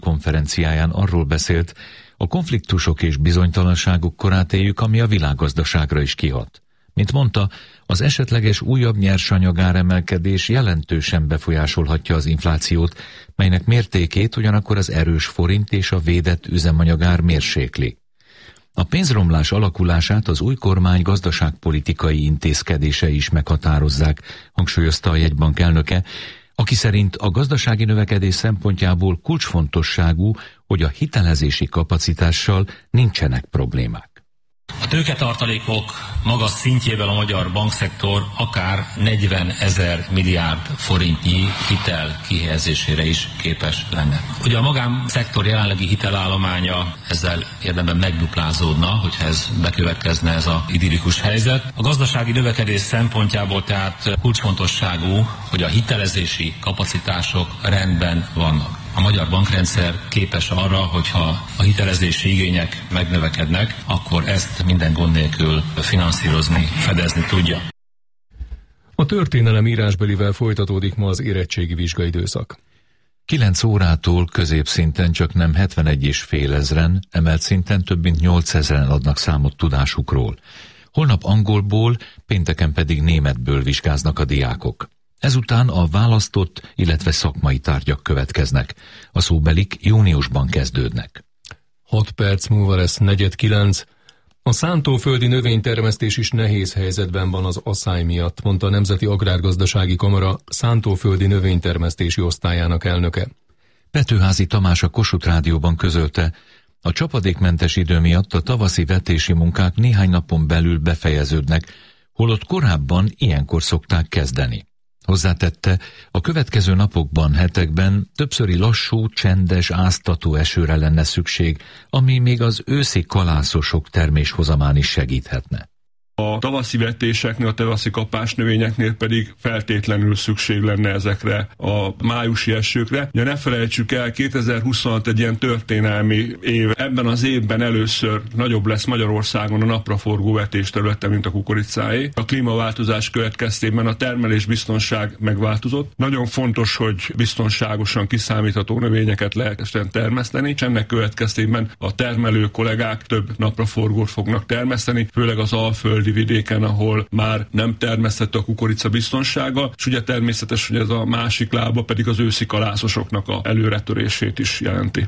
konferenciáján arról beszélt, a konfliktusok és bizonytalanságok korát éljük, ami a világgazdaságra is kihat. Mint mondta, az esetleges újabb nyersanyag áremelkedés jelentősen befolyásolhatja az inflációt, melynek mértékét ugyanakkor az erős forint és a védett üzemanyagár mérsékli. A pénzromlás alakulását az új kormány gazdaságpolitikai intézkedései is meghatározzák, hangsúlyozta a jegybank elnöke, aki szerint a gazdasági növekedés szempontjából kulcsfontosságú, hogy a hitelezési kapacitással nincsenek problémák. A tőketartalékok magas szintjével a magyar bankszektor akár 40 000 milliárd forintnyi hitel kihelyezésére is képes lenne. Ugye a magánszektor jelenlegi hitelállománya ezzel érdemben megduplázódna, hogyha ez bekövetkezne ez az idillikus helyzet. A gazdasági növekedés szempontjából tehát kulcsfontosságú, hogy a hitelezési kapacitások rendben vannak. A magyar bankrendszer képes arra, hogyha a hitelezési igények megnövekednek, akkor ezt minden gond nélkül finanszírozni, fedezni tudja. A történelem írásbelivel folytatódik ma az érettségi vizsgaidőszak. 9 órától középszinten csaknem 71,5 ezren, emelt szinten több mint 8 ezren adnak számot tudásukról. Holnap angolból, pénteken pedig németből vizsgáznak a diákok. Ezután a választott, illetve szakmai tárgyak következnek. A szóbelik júniusban kezdődnek. 6 perc múlva lesz 8:45. A szántóföldi növénytermesztés is nehéz helyzetben van az aszály miatt, mondta a Nemzeti Agrárgazdasági Kamara szántóföldi növénytermesztési osztályának elnöke. Petőházy Tamás a Kossuth Rádióban közölte, a csapadékmentes idő miatt a tavaszi vetési munkák néhány napon belül befejeződnek, holott korábban ilyenkor szokták kezdeni. Hozzátette, a következő napokban, hetekben többszöri lassú, csendes, áztató esőre lenne szükség, ami még az őszi kalászosok terméshozamán is segíthetne. A tavaszi vetéseknél, a tavaszi kapásnövényeknél pedig feltétlenül szükség lenne ezekre a májusi esőkre. Ja, ne felejtsük el, 2026 egy ilyen történelmi év. Ebben az évben először nagyobb lesz Magyarországon a napraforgó vetésterülete, mint a kukoricáé. A klímaváltozás következtében a termelésbiztonság megváltozott. Nagyon fontos, hogy biztonságosan kiszámítható növényeket lehessen termeszteni, és ennek következtében a termelő kollégák több napraforgót fognak termeszteni, főleg az alföldi vidéken, ahol már nem termesztett a kukorica biztonsága, és ugye természetes, hogy ez a másik lába pedig az őszi kalászosoknak a előretörését is jelenti.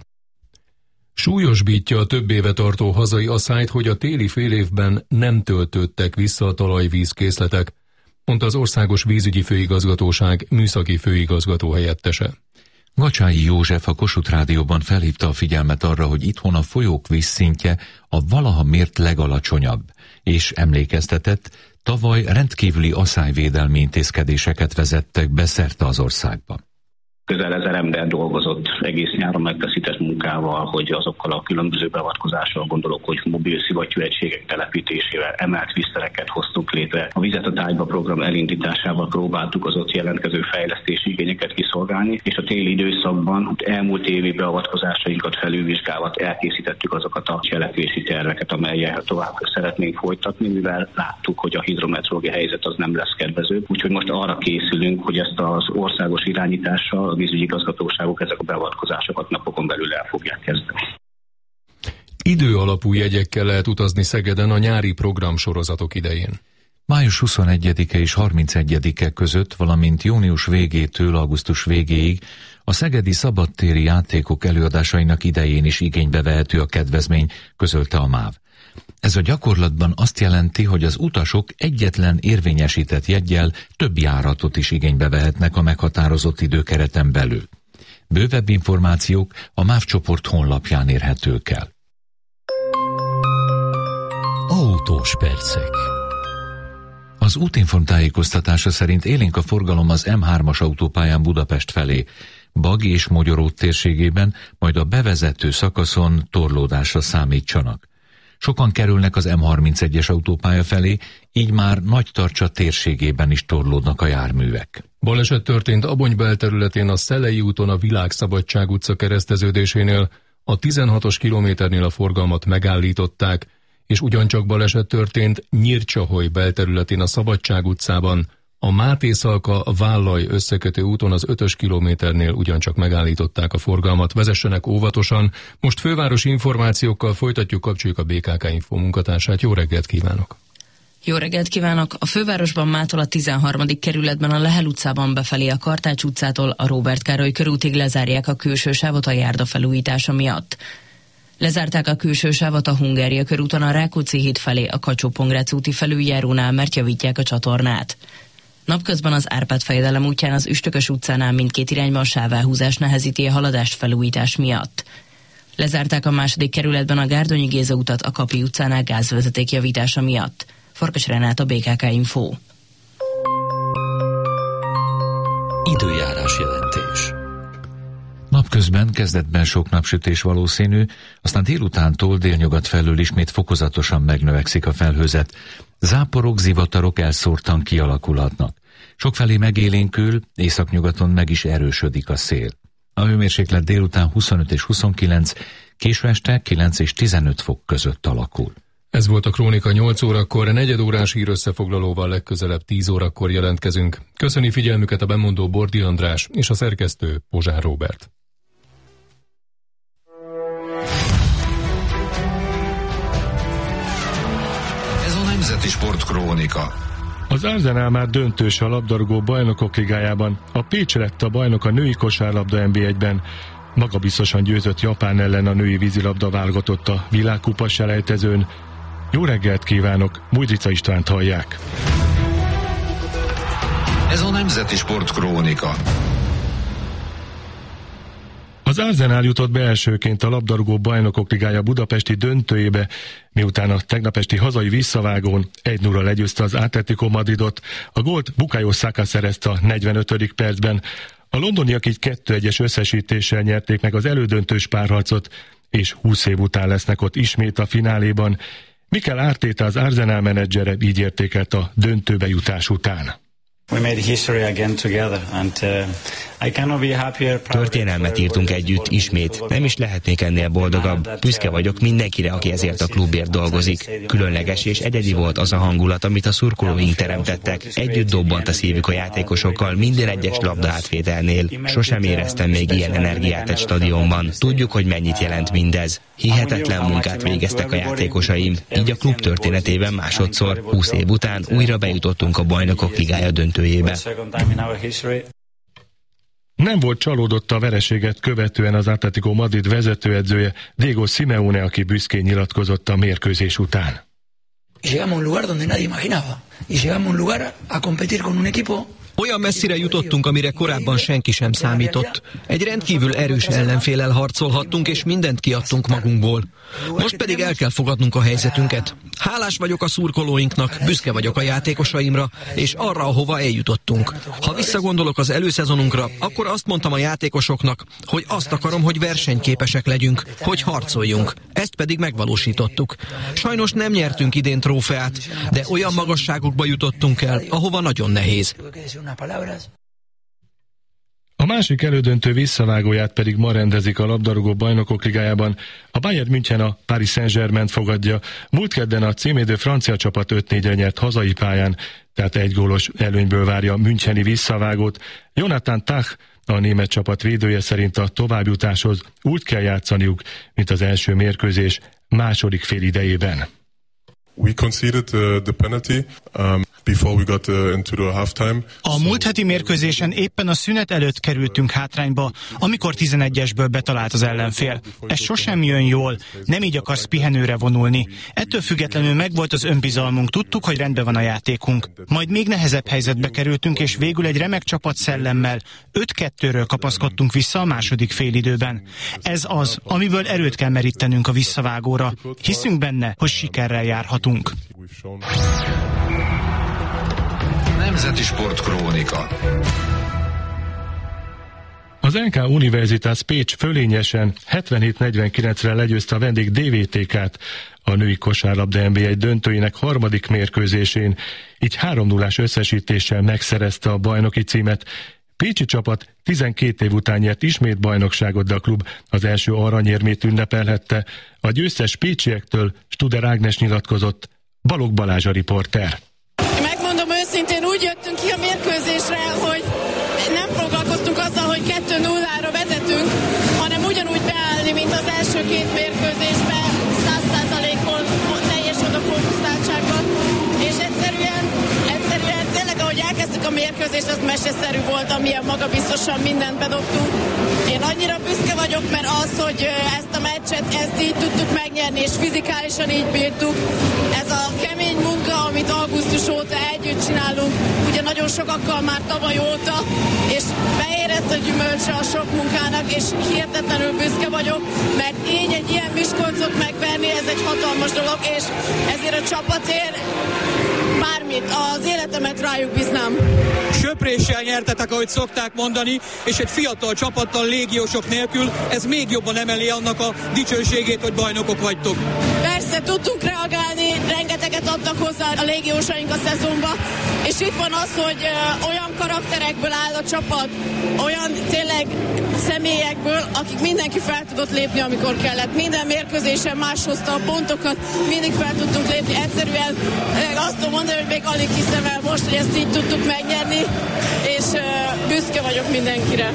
Súlyosbítja a több éve tartó hazai aszályt, hogy a téli félévben nem töltődtek vissza a talajvízkészletek, mondta az Országos Vízügyi Főigazgatóság műszaki főigazgató helyettese. Gacsányi József a Kossuth Rádióban felhívta a figyelmet arra, hogy itthon a folyók vízszintje a valaha mért legalacsonyabb, és emlékeztetett, tavaly rendkívüli aszályvédelmi intézkedéseket vezettek be szerte az országban. Közel 1000 ember dolgozott egész nyáron megfeszített munkával, hogy azokkal a különböző beavatkozással, gondolok, hogy mobil szivattyúegységek telepítésével emelt víztereket hoztunk létre. A Vizet a tájba program elindításával próbáltuk az ott jelentkező fejlesztési igényeket kiszolgálni, és a téli időszakban elmúlt évi beavatkozásainkat felülvizsgálva elkészítettük azokat a cselekvési terveket, amelyel tovább szeretnénk folytatni, mivel láttuk, hogy a hidrometeorológiai helyzet az nem lesz kedvező. Úgyhogy most arra készülünk, hogy ezt az országos irányítással a vízügyi igazgatóságok ezek a beavatkozásokat napokon belül el fogják kezdeni. Időalapú jegyekkel lehet utazni Szegeden a nyári programsorozatok idején. Május 21-e és 31-e között, valamint június végétől augusztus végéig a szegedi szabadtéri játékok előadásainak idején is igénybe vehető a kedvezmény, közölte a MÁV. Ez a gyakorlatban azt jelenti, hogy az utasok egyetlen érvényesített jeggyel több járatot is igénybe vehetnek a meghatározott időkereten belül. Bővebb információk a MÁV csoport honlapján érhetők el. Autós percek. Az Útinform tájékoztatása szerint élénk a forgalom az M3-as autópályán Budapest felé, Bag és Mogyoród térségében, majd a bevezető szakaszon torlódásra számítsanak. Sokan kerülnek az M31-es autópálya felé, így már Nagytarcsa térségében is torlódnak a járművek. Baleset történt Abony belterületén a Szelei úton a Világszabadság utca kereszteződésénél, a 16-os kilométernél a forgalmat megállították, és ugyancsak baleset történt Nyírcsaholy belterületén a Szabadság utcában, A Máté-Szalka-Vállai összekötő úton az 5-ös kilométernél ugyancsak megállították a forgalmat. Vezessenek óvatosan. Most fővárosi információkkal folytatjuk, kapcsoljuk a BKK Info munkatársát. Jó reggelt kívánok! Jó reggelt kívánok! A fővárosban mától a 13. kerületben a Lehel utcában befelé a Kartács utcától a Róbert Károly körútig lezárják a külső sávot a járda felújítása miatt. Lezárták a külső sávot a Hungária körúton a Rákóczi híd felé a Kacsó-Pongrác úti felüljárónál, mert javítják a csatornát. Napközben az Árpád-fejedelem útján az Üstökös utcánál mindkét irányban sávelhúzás nehezíti a haladást felújítás miatt. Lezárták a 2. kerületben a Gárdonyi Géza utat a Kapi utcánál gázvezeték javítása miatt. Farkas Renát, BKK Info. Időjárás jelentés. Napközben kezdetben sok napsütés valószínű, aztán délutántól délnyugat felől ismét fokozatosan megnövekszik a felhőzet. Záporok, zivatarok elszórtan kialakulhatnak. Sokfelé megélénkül, északnyugaton meg is erősödik a szél. A hőmérséklet délután 25 és 29, késő este 9 és 15 fok között alakul. Ez volt a Krónika 8 órakor, 4 órás hírösszefoglalóval legközelebb 10 órakor jelentkezünk. Köszöni figyelmüket a bemondó Bordi András és a szerkesztő Pozsár Róbert. Ez a Nemzeti Sport Krónika. Az Arsenal már döntős a labdarúgó bajnokok ligájában. A Pécs lett a bajnok a női kosárlabda NB1-ben. Magabiztosan győzött Japán ellen a női vízilabda válogatott a világkupa selejtezőn. Jó reggelt kívánok, Mújdica Istvánt hallják. Ez a Nemzeti Sport Krónika. Az Arsenal jutott be elsőként a labdarúgó bajnokok ligája budapesti döntőjébe, miután a tegnapesti hazai visszavágón 1-0-ra legyőzte az Atletico Madridot. A gólt Bukayo Saka szerezte a 45. percben. A londoniak így 2-1-es összesítéssel nyerték meg az elődöntős párharcot, és 20 év után lesznek ott ismét a fináléban. Mikel Arteta, az Arsenal menedzsere így értékelt a döntőbe jutás után. Történelmet írtunk együtt, ismét. Nem is lehetnék ennél boldogabb. Büszke vagyok mindenkire, aki ezért a klubért dolgozik. Különleges és egyedi volt az a hangulat, amit a szurkolóink teremtettek. Együtt dobbant a szívük a játékosokkal minden egyes labda átvételnél. Sosem éreztem még ilyen energiát egy stadionban. Tudjuk, hogy mennyit jelent mindez. Hihetetlen munkát végeztek a játékosaim. Így a klub történetében másodszor, 20 év után újra bejutottunk a Bajnokok Ligája döntőjébe. Nem volt csalódott a vereséget követően az Atletico Madrid vezetőedzője, Diego Simeone, aki büszkén nyilatkozott a mérkőzés után. Llegamos a un lugar donde nadie imaginaba. Y llegamos a un lugar a competir con un equipo. Olyan messzire jutottunk, amire korábban senki sem számított. Egy rendkívül erős ellenféllel harcolhattunk, és mindent kiadtunk magunkból. Most pedig el kell fogadnunk a helyzetünket. Hálás vagyok a szurkolóinknak, büszke vagyok a játékosaimra, és arra, ahova eljutottunk. Ha visszagondolok az előszezonunkra, akkor azt mondtam a játékosoknak, hogy azt akarom, hogy versenyképesek legyünk, hogy harcoljunk. Ezt pedig megvalósítottuk. Sajnos nem nyertünk idén trófeát, de olyan magasságokba jutottunk el, ahova nagyon nehéz. A másik elődöntő visszavágóját pedig ma rendezik a labdarúgó bajnokok ligájában. A Bayern München a Paris Saint-Germaint fogadja. Múlt kedden a címédő francia csapat 5-4-re nyert hazai pályán, tehát egy gólos előnyből várja a müncheni visszavágót. Jonathan Tah, a német csapat védője szerint a továbbjutáshoz úgy kell játszaniuk, mint az első mérkőzés második fél idejében. We conceded the penalty before we got into the halftime. A múlt heti mérkőzésen éppen a szünet előtt kerültünk hátrányba, amikor 11-esből betalált az ellenfél. Ez sosem jön jól, nem így akarsz pihenőre vonulni. Ettől függetlenül megvolt az önbizalmunk, tudtuk, hogy rendben van a játékunk. Majd még nehezebb helyzetbe kerültünk, és végül egy remek csapat szellemmel 5-2-ről kapaszkodtunk vissza a második félidőben. Ez az, amiből erőt kell merítenünk a visszavágóra. Hiszünk benne, hogy sikerrel járhatunk. Nemzeti Sport Krónika. Az NK Universitas Pécs fölényesen 77-49-re legyőzte a vendég DVTK-t a női kosárlabda NB1 döntőjének harmadik mérkőzésén, így 3-0-ás összesítéssel megszerezte a bajnoki címet. Pécsi csapat 12 év után nyert ismét bajnokságot, de a klub az első aranyérmét ünnepelhette. A győztes pécsiektől Studer Ágnes nyilatkozott, Balogh Balázs a riporter. Megmondom őszintén, úgy jöttünk ki a mérkőzésre, hogy nem foglalkoztunk azzal, hogy 2-0-ra vezetünk, hanem ugyanúgy beállni, mint az első két mérkőzésben, 100%-on teljes odafókuszáltságban, és egyszerűen tényleg, ahogy elkezdtük a mérkőzést, az meseszerű volt, amilyen magabiztosan mindent bedobtunk. Én annyira büszke vagyok, mert az, hogy ezt a meccset, ezt így tudtuk megnyerni, és fizikálisan így bírtuk, ez a kemény munka, amit augusztus óta együtt csinálunk, ugye nagyon sokakkal már tavaly óta, és beérett a gyümölcse a sok munkának, és hihetetlenül büszke vagyok, mert így egy ilyen Miskolcot megverni, ez egy hatalmas dolog, és ezért a csapatért bármit, az életemet rájuk bíznám. Söpréssel nyertetek, ahogy szokták mondani, és egy fiatal csapattal, légiósok nélkül, ez még jobban emeli annak a dicsőségét, hogy bajnokok vagytok. Persze, tudtunk reagálni, rengeteget adtak hozzá a légiósaink a szezonba, és itt van az, hogy olyan karakterekből áll a csapat, olyan tényleg személyekből, akik mindenki fel tudott lépni, amikor kellett. Minden mérkőzésen más hozta a pontokat, mindig fel tudtunk lépni. Egyszerűen azt tudom mondani, hogy még alig hiszem el most, hogy ezt így tudtuk megnyerni, és büszke vagyok mindenkire.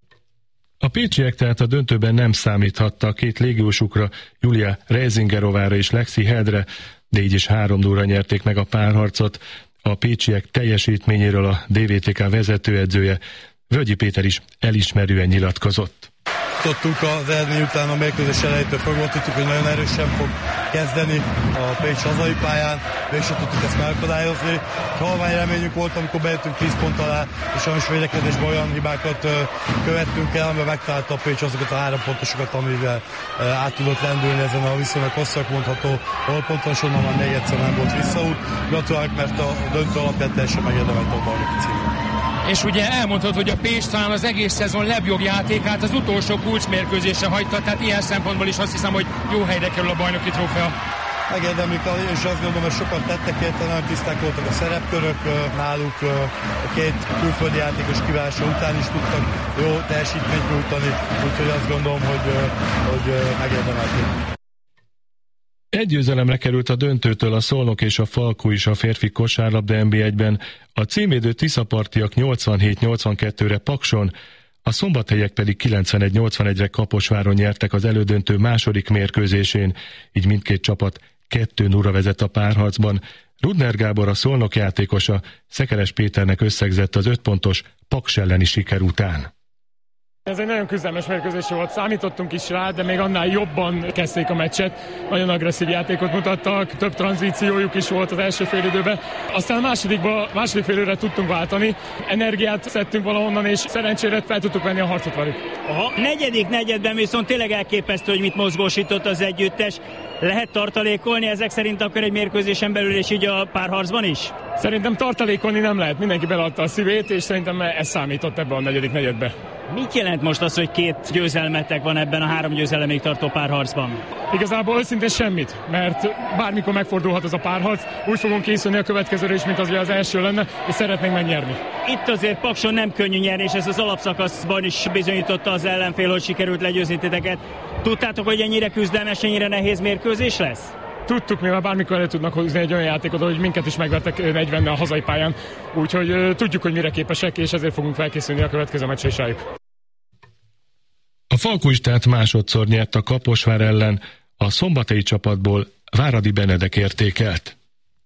A pécsiek tehát a döntőben nem számíthattak két légiósukra, Julia Reisingerovára és Lexi Heldre, de így is 3-0-ra nyerték meg a párharcot. A pécsiek teljesítményéről a DVTK vezetőedzője, Völgyi Péter is elismerően nyilatkozott. Tudtuk az eredmény után a mérkőzés elejétől fogva, tudtuk, hogy nagyon erősen fog kezdeni a Pécs hazai pályán, mégsem tudtuk ezt megakadályozni. Halvány reményünk volt, amikor bejöttünk 10 pont alá, és sajnos védekezésben olyan hibákat követtünk el, amivel megtalálta a Pécs azokat a 3 pontosokat, amivel át tudott lendülni ezen a viszonylag hosszak mondható holponton, és onnan már még egyszer nem volt visszaút. Gratulálok, mert a döntő alapján teljesen megérdemelt a bajnoki címet. És ugye elmondhatod, hogy a Pécs talán az egész szezon legjobb játékát az utolsó kulcsmérkőzésre hagyta, tehát ilyen szempontból is azt hiszem, hogy jó helyre kerül a bajnoki trófea. Megérdemlik, és azt gondolom, hogy sokat tettek érte, nagyon tiszták voltak a szerepkörök, náluk a két külföldi játékos kiválása után is tudtak jó teljesítményt nyújtani, úgyhogy azt gondolom, hogy megérdemelték. Egy győzelemre került a döntőtől a Szolnok és a Falkó is a férfi kosárlabda NB1-ben, a címvédő Tiszapartiak 87-82-re Pakson, a szombathelyiek pedig 91-81-re Kaposváron nyertek az elődöntő második mérkőzésén, így mindkét csapat 2-0-ra vezet a párharcban. Rudner Gábor, a Szolnok játékosa, Szekeres Péternek összegzett az 5 pontos Paks elleni siker után. Ez egy nagyon küzdelmes mérkőzés volt, számítottunk is rá, de még annál jobban kezdték a meccset. Nagyon agresszív játékot mutattak, több tranzíciójuk is volt az első félidőben. Aztán a második félidőre tudtunk váltani, energiát szedtünk valahonnan, és szerencsére fel tudtuk venni a harcot velük. A negyedik negyedben viszont tényleg elképesztő, hogy mit mozgósított az együttes. Lehet tartalékolni ezek szerint akkor egy mérkőzésen belül, és így a párharcban is? Szerintem tartalékolni nem lehet, mindenki beleadta a szívét, és szerintem ez számított ebben a negyedik negyedbe. Mit jelent most az, hogy 2 győzelmetek van ebben a 3 győzelemig tartó párharcban? Igazából őszintén semmit, mert bármikor megfordulhat ez a párharc, úgy fogunk készülni a következőre is, mint az első lenne, és szeretnénk megnyerni. Itt azért Pakson nem könnyű nyerni, és ez az alapszakaszban is bizonyította az ellenfél, hogy sikerült legyőzni titeket. Tudtátok, hogy ennyire küzdelmes, ennyire nehéz mérkőzés lesz? Tudtuk, mivel bármikor elő tudnak hozni egy olyan játékot, hogy minket is megvertek 40-nel a hazai pályán, úgyhogy tudjuk, hogy mire képesek, és ezért fogunk felkészülni a következő meccsre is rájuk. A Falkó is tehát másodszor nyert a Kaposvár ellen, a szombathelyi csapatból Váradi Benedek értékelt.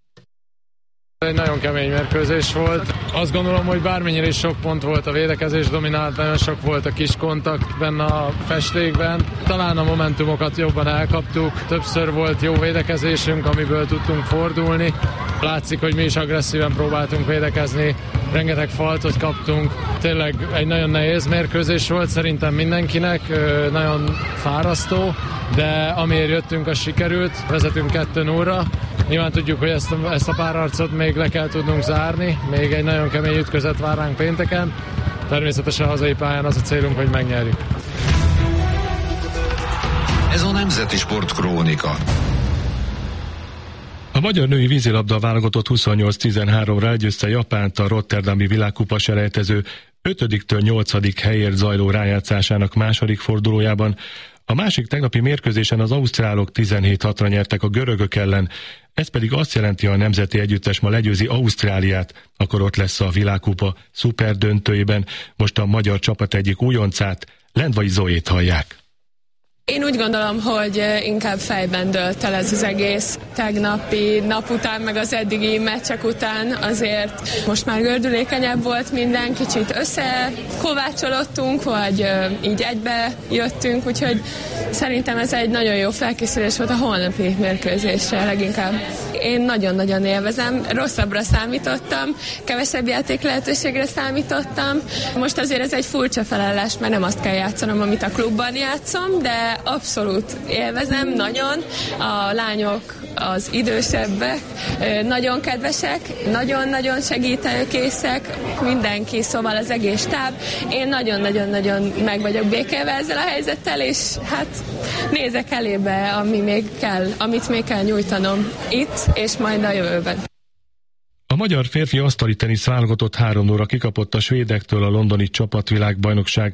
Egy nagyon kemény mérkőzés volt. Azt gondolom, hogy bármennyire is sok pont volt, a védekezés dominált, nagyon sok volt a kis kontakt benne a festékben. Talán a momentumokat jobban elkaptuk, többször volt jó védekezésünk, amiből tudtunk fordulni. Látszik, hogy mi is agresszíven próbáltunk védekezni, rengeteg faltot kaptunk. Tényleg egy nagyon nehéz mérkőzés volt szerintem mindenkinek, nagyon fárasztó, de amiért jöttünk, az sikerült. Vezetünk 2-0-ra. Nyilván tudjuk, hogy ezt a párharcot még le kell tudnunk zárni, még egy nagyon kemény ütközet vár ránk pénteken. Természetesen a hazai pályán az a célunk, hogy megnyerjük. Ez a Nemzeti Sport Krónika. A magyar női vízilabda válogatott 28-13-ra elgyőzte Japánt a rotterdami világkupa selejtező 5-től 8. helyért zajló rájátszásának második fordulójában. A másik tegnapi mérkőzésen az ausztrálok 17-6-ra nyertek a görögök ellen, ez pedig azt jelenti, ha a nemzeti együttes ma legyőzi Ausztráliát, akkor ott lesz a világkupa szuperdöntőjében. Most a magyar csapat egyik újoncát, Lendvai Zoét hallják. Én úgy gondolom, hogy inkább fejben dőlt el ez az egész tegnapi nap után, meg az eddigi meccsek után. Azért most már gördülékenyebb volt minden, kicsit összekovácsolódtunk, vagy így egybe jöttünk, úgyhogy szerintem ez egy nagyon jó felkészülés volt a holnapi mérkőzésre leginkább. Én nagyon-nagyon élvezem, rosszabbra számítottam, kevesebb játék lehetőségre számítottam. Most azért ez egy furcsa felállás, mert nem azt kell játszanom, amit a klubban játszom, de abszolút élvezem, nagyon. A lányok, az idősebbek nagyon kedvesek, nagyon-nagyon segítőkészek, mindenki, szóval az egész stáb. Én nagyon-nagyon-nagyon meg vagyok békélve ezzel a helyzettel, és hát nézek elébe, amit még kell nyújtanom itt, és majd a jövőben. A magyar férfi asztali tenisz válogatott 3-0-ra kikapott a svédektől a londoni csapatvilágbajnokság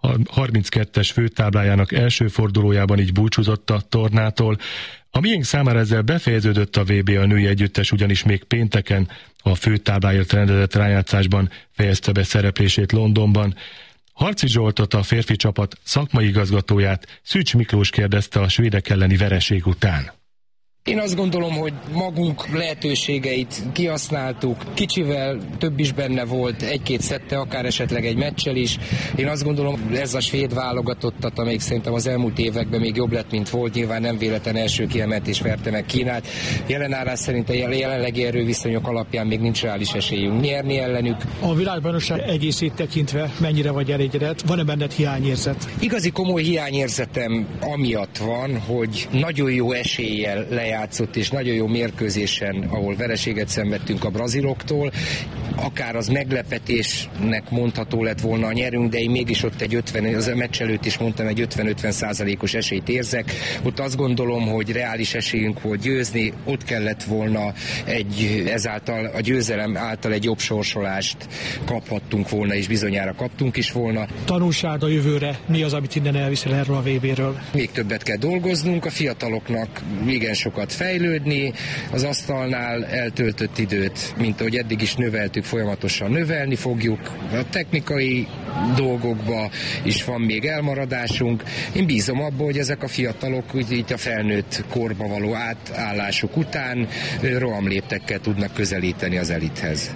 32-es főtáblájának első fordulójában, így búcsúzott a tornától. A miénk számára ezzel befejeződött a VB, a női együttes ugyanis még pénteken a főtábláért rendezett rájátszásban fejezte be szereplését Londonban. Harci Zsoltot, a férfi csapat szakmai igazgatóját Szűcs Miklós kérdezte a svédek elleni vereség után. Én azt gondolom, hogy magunk lehetőségeit kihasználtuk, kicsivel több is benne volt, egy-két szette, akár esetleg egy meccsel is. Én azt gondolom, ez a svéd válogatottat, amelyik szerintem az elmúlt években még jobb lett, mint volt, nyilván nem véletlen első kiemeltés verte meg Kínát. Jelenállás szerint a jelenlegi erőviszonyok alapján még nincs reális esélyünk nyerni ellenük. A világbajnokság egészét tekintve mennyire vagy elégedett? Van-e benned hiányérzet? Igazi komoly hiányérzetem amiatt van, hogy nagyon jó eséllyel lejátszott és nagyon jó mérkőzésen, ahol vereséget szenvedtünk a braziloktól, akár az meglepetésnek mondható lett volna a nyerünk, de én mégis ott az a meccs előtt is mondtam, egy 50-50%-os esélyt érzek. Ott azt gondolom, hogy reális esélyünk volt győzni, ott kellett volna ezáltal a győzelem által egy jobb sorsolást kaphattunk volna, és bizonyára kaptunk is volna. Tanulság a jövőre, mi az, amit innen elviszel erről a VB-ről? Még többet kell dolgoznunk, a fiataloknak igen sokat fejlődni, az asztalnál eltöltött időt, mint ahogy eddig is növeltük, folyamatosan növelni fogjuk. A technikai dolgokba is van még elmaradásunk. Én bízom abban, hogy ezek a fiatalok így a felnőtt korba való átállásuk után rohamléptekkel tudnak közelíteni az elithez.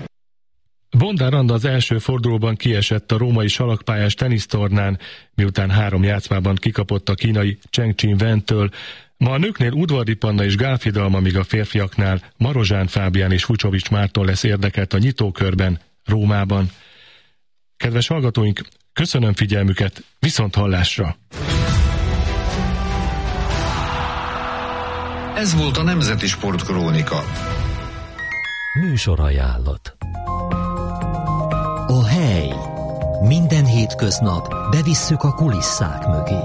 Bondár Anna az első fordulóban kiesett a római salakpályás tenisztornán, miután 3 játszmában kikapott a kínai Cheng Qin-Wen-től. Ma a nőknél Udvardi Panna és Gál Fidalma, míg a férfiaknál Marozsán Fábián és Fucsovics Márton lesz érdekelt a nyitókörben, Rómában. Kedves hallgatóink, köszönöm figyelmüket, viszont hallásra! Ez volt a Nemzeti Sportkrónika. Műsorajánlat. A hely. Minden hétköznap bevisszük a kulisszák mögé.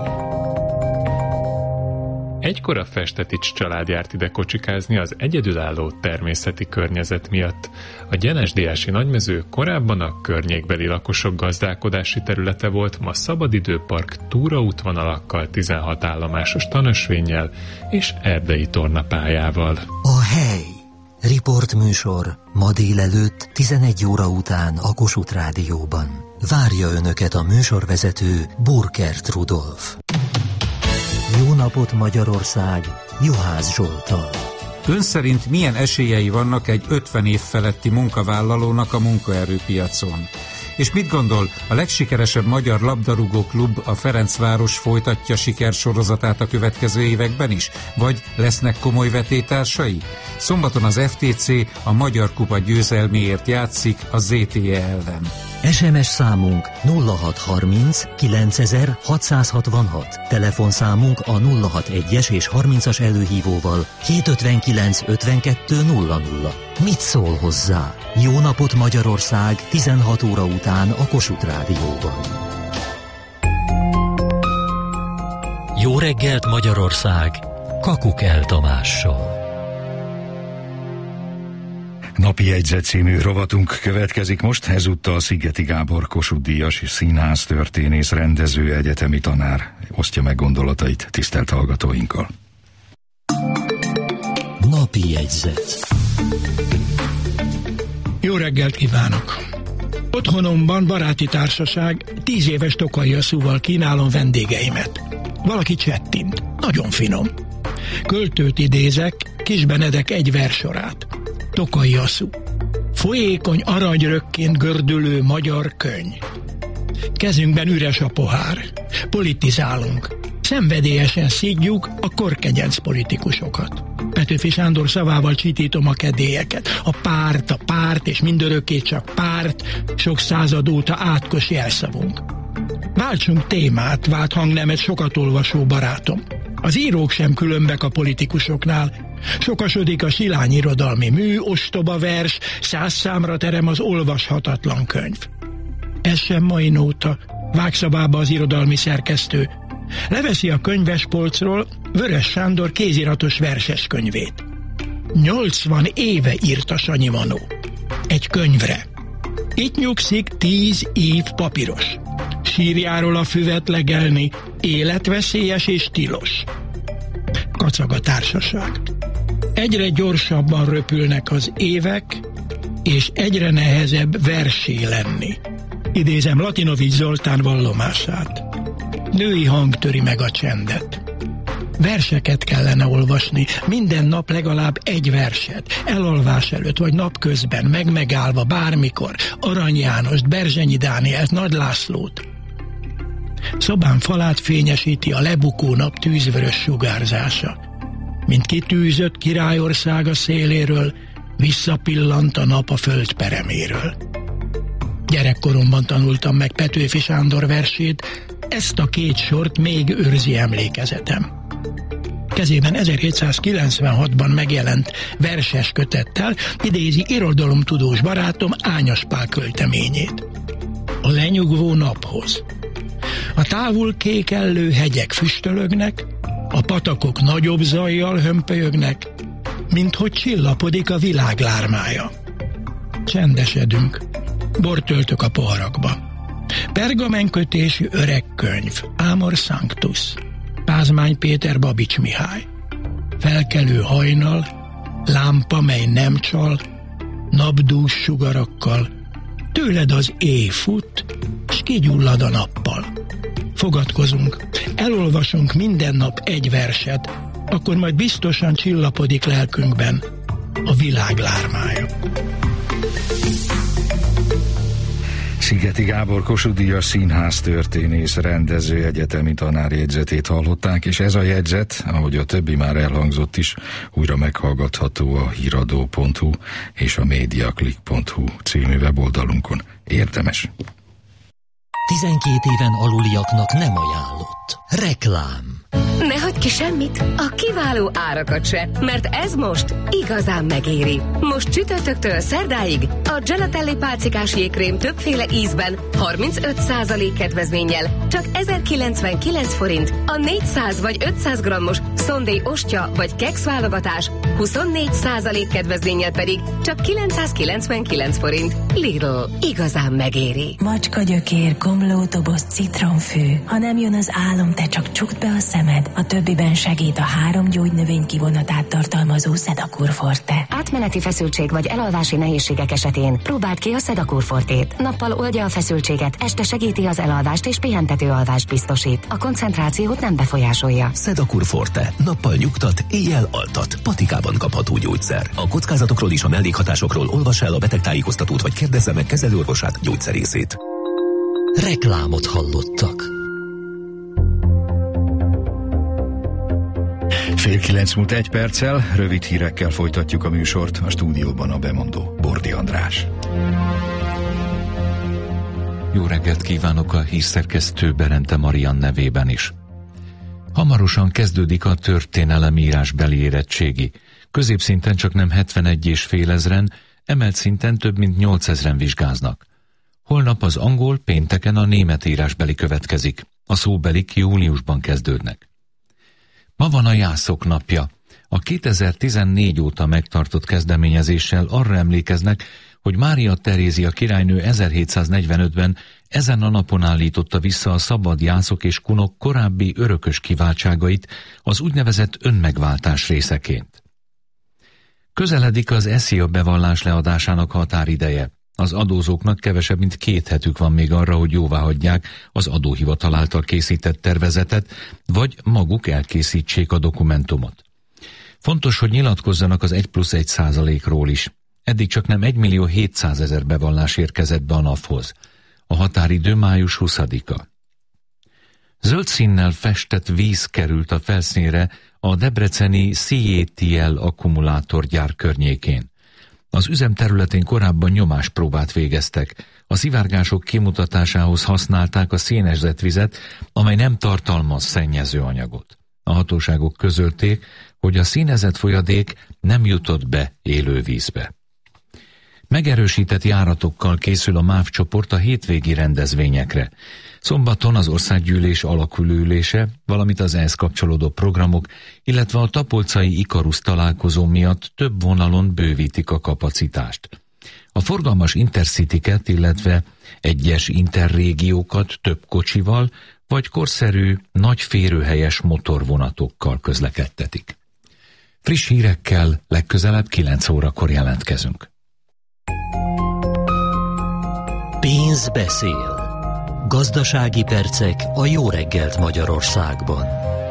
Egykor a Festetics család járt ide kocsikázni az egyedülálló természeti környezet miatt. A Gyenes-Diási Nagymező korábban a környékbeli lakosok gazdálkodási területe volt, ma szabadidőpark túraútvonalakkal, 16 állomásos tanösvénnyel és erdei tornapályával. A hely. Riportműsor ma délelőtt 11 óra után a Kossuth Rádióban. Várja Önöket a műsorvezető Burkert Rudolf. Jó napot Magyarország, Juhász Zsolttal. Ön szerint milyen esélyei vannak egy 50 év feletti munkavállalónak a munkaerőpiacon? És mit gondol, a legsikeresebb magyar labdarúgó klub, a Ferencváros folytatja sikersorozatát a következő években is? Vagy lesznek komoly vetétársai? Szombaton az FTC a Magyar Kupa győzelméért játszik a ZTE ellen. SMS számunk 0630 9666. Telefonszámunk a 061-es és 30-as előhívóval 259 52 00. Mit szól hozzá? Jó napot Magyarország 16 óra után a Kossuth Rádióban. Jó reggelt Magyarország, Kakukell Tamással. Napi jegyzet című rovatunk következik most, ezúttal Szigeti Gábor Kossuth-díjas színház történész, rendező, egyetemi tanár osztja meg gondolatait tisztelt hallgatóinkkal. Napi jegyzet. Jó reggelt kívánok! Otthonomban baráti társaság, 10 éves Tokai Asszúval kínálom vendégeimet. Valaki csettint. Nagyon finom. Költőt idézek, Kis Benedek egy versorát. Tokai Asszú. Folyékony aranyrökként gördülő magyar könyv. Kezünkben üres a pohár. Politizálunk. Szenvedélyesen szidjuk a korkegyenc politikusokat. Petőfi Sándor szavával csitítom a kedélyeket. A párt és mindörökké csak párt, sok század óta átkos jelszavunk. Váltsunk témát, vált hangnemet sokat olvasó barátom. Az írók sem különbek a politikusoknál. Sokasodik a silány irodalmi mű, ostoba vers, 100 számra terem az olvashatatlan könyv. Ez sem mai nóta, vág szabába az irodalmi szerkesztő. Leveszi a könyvespolcról Vörös Sándor kéziratos verses könyvét. 80 éve írta Sanyi Manó. Egy könyvre. Itt nyugszik 10 év papíros. Sírjáról a füvet legelni életveszélyes és tilos. Kacag a társaság. Egyre gyorsabban röpülnek az évek, és egyre nehezebb versé lenni. Idézem Latinovics Zoltán vallomását. Női hang töri meg a csendet. Verseket kellene olvasni, minden nap legalább egy verset, elalvás előtt vagy napközben, megállva bármikor, Arany Jánost, Berzsenyi Dánielt, Nagy Lászlót. Szobám falát fényesíti a lebukó nap tűzvörös sugárzása. Mint kitűzött királyországa széléről, visszapillant a nap a föld pereméről. Gyerekkoromban tanultam meg Petőfi Sándor versét, ezt a 2 sort még őrzi emlékezetem. Kezében 1796-ban megjelent verses kötettel idézi irodalomtudós barátom Ányas Pál költeményét. A lenyugvó naphoz. A távol kékellő hegyek füstölögnek, a patakok nagyobb zajjal hömpölyögnek, minthogy csillapodik a világ lármája. Csendesedünk, bort töltök a poharakba. Pergamenkötésű öreg könyv, Amor Sanctus, Pázmány Péter, Babics Mihály. Felkelő hajnal, lámpa, mely nem csal, napdús sugarakkal, tőled az éj fut, s kigyullad a nappal. Fogadkozunk, elolvasunk minden nap egy verset, akkor majd biztosan csillapodik lelkünkben a világ lármája. Szigeti Gábor Kossuth-díjas színház történész, rendező, egyetemi tanár jegyzetét hallották, és ez a jegyzet, ahogy a többi már elhangzott is, újra meghallgatható a híradó.hu és a mediaclick.hu című weboldalunkon. Érdemes. 12 éven aluliaknak nem ajánlott. Reklám. Ne hagyd ki semmit, a kiváló árakat se, mert ez most igazán megéri. Most csütörtöktől szerdáig a Gelatelli pálcikás jégkrém többféle ízben 35% kedvezménnyel csak 1099 forint, a 400 vagy 500 grammos Sunday ostya vagy keksz válogatás 24% kedvezménnyel pedig csak 999 forint. Lidl, igazán megéri. Macska gyökér, komlótoboz, citronfű. Ha nem jön az álom, te csak csukd be a szemed. A többiben segít a 3 gyógynövény kivonatát tartalmazó Sedakur Forte. Átmeneti feszültség vagy elalvási nehézségek esetén próbáld ki a Sedakur Fortét. Nappal oldja a feszültséget, este segíti az elalvást és pihentető alvást biztosít. A koncentrációt nem befolyásolja. Sedakur Forte. Nappal nyugtat, éjjel altat. Patikában kapható gyógyszer. A kockázatokról és a mellékhatásokról olvassa el a betegtájékoztatót vagy kérdezze meg kezelőorvosát, gyógyszerészét. Reklámot hallottak. 8:30 múlt 1 perccel, rövid hírekkel folytatjuk a műsort, a stúdióban a bemondó Bordi András. Jó reggelt kívánok a hírszerkesztő Berente Marian nevében is. Hamarosan kezdődik a történelemírásbeli érettségi. Középszinten csak nem 71,5 ezren, emelt szinten több mint 8 ezren vizsgáznak. Holnap az angol, pénteken a német írásbeli következik. A szóbelik júliusban kezdődnek. Ma van a jászok napja. A 2014 óta megtartott kezdeményezéssel arra emlékeznek, hogy Mária Terézia királynő 1745-ben ezen a napon állította vissza a szabad jászok és kunok korábbi örökös kiváltságait az úgynevezett önmegváltás részeként. Közeledik az SZIA bevallás leadásának határideje. Az adózóknak kevesebb, mint 2 hetük van még arra, hogy jóváhagyják az adóhivatal által készített tervezetet, vagy maguk elkészítsék a dokumentumot. Fontos, hogy nyilatkozzanak az 1+1%-ról is. Eddig csak nem 1.700.000 bevallás érkezett be a NAV-hoz. A határidő május 20-a. Zöld színnel festett víz került a felszínre a debreceni CATL akkumulátorgyár környékén. Az üzem területén korábban nyomáspróbát végeztek. A szivárgások kimutatásához használták a szénezett vizet, amely nem tartalmaz szennyező anyagot. A hatóságok közölték, hogy a színezett folyadék nem jutott be élővízbe. Megerősített járatokkal készül a MÁV csoport a hétvégi rendezvényekre. Szombaton az országgyűlés alakulőülése, valamint az ehhez kapcsolódó programok, illetve a tapolcai Ikarusz találkozó miatt több vonalon bővítik a kapacitást. A forgalmas intercityket, illetve egyes interrégiókat több kocsival, vagy korszerű, nagy férőhelyes motorvonatokkal közlekedtetik. Friss hírekkel legközelebb 9 órakor jelentkezünk. Pénz beszél. Gazdasági percek a Jó reggelt Magyarországban.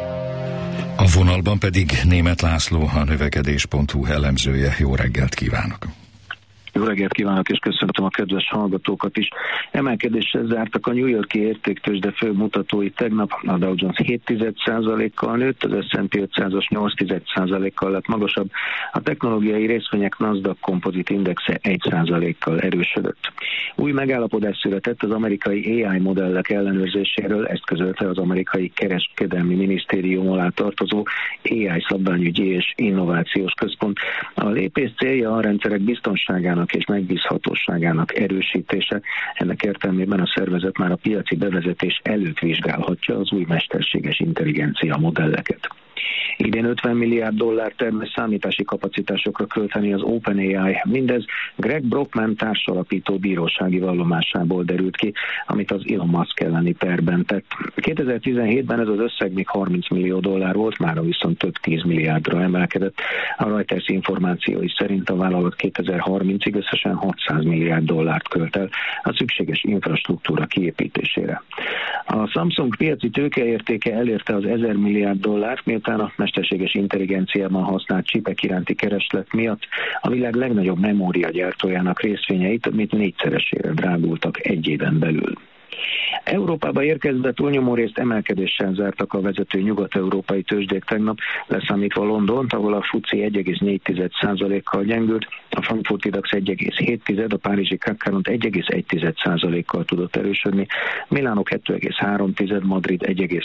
A vonalban pedig Németh László, a növekedés.hu elemzője. Jó reggelt kívánok! Jó reggelt kívánok, és köszöntöm a kedves hallgatókat is. Emelkedéssel zártak a New York-i értéktőzsde fő mutatói tegnap. A Dow Jones 0,7%-kal nőtt, az S&P 500-as 0,8%-kal lett magasabb. A technológiai részvények Nasdaq Composite Indexe 1%-kal erősödött. Új megállapodás született az amerikai AI modellek ellenőrzéséről, ezt közölte az amerikai kereskedelmi minisztérium alá tartozó AI szabványügyi és innovációs központ. A lépés célja a rendszerek biztonságának és megbízhatóságának erősítése. Ennek értelmében a szervezet már a piaci bevezetés előtt vizsgálhatja az új mesterséges intelligencia modelleket. Idén $50 milliárd termés számítási kapacitásokra költeni az OpenAI. Mindez Greg Brockman társalapító bírósági vallomásából derült ki, amit az Elon Musk elleni perben tett. 2017-ben ez az összeg még $30 millió volt, mára viszont több 10 milliárdra emelkedett. A Reuters információi szerint a vállalat 2030-ig összesen $600 milliárd költ el a szükséges infrastruktúra kiépítésére. A Samsung piaci tőkeértéke elérte az $1000 milliárd, miután a mesterséges intelligenciában használt csipek iránti kereslet miatt a világ legnagyobb memóriagyártójának részvényei több mint 4-szeresére drágultak egy éven belül. Európába érkezve túlnyomó részt emelkedéssel zártak a vezető nyugat-európai tőzsdék tegnap, leszámítva Londont, ahol a FTSE 1,4%-kal gyengült, a frankfurti DAX 1,7%, a párizsi CAC 1,1%-kal tudott erősödni, Milánó 2,3%, Madrid